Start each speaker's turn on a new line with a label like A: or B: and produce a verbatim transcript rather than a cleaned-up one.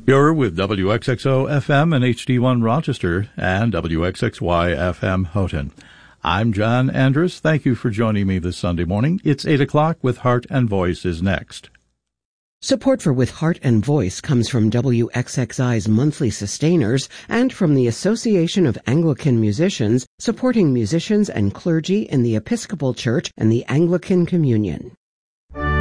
A: You're with W X X O F M and H D one Rochester and W X X Y F M Houghton. I'm John Andrus. Thank you for joining me this Sunday morning. It's eight o'clock with Heart and Voice is next.
B: Support for With Heart and Voice comes from W X X I's monthly sustainers and from the Association of Anglican Musicians, supporting musicians and clergy in the Episcopal Church and the Anglican Communion.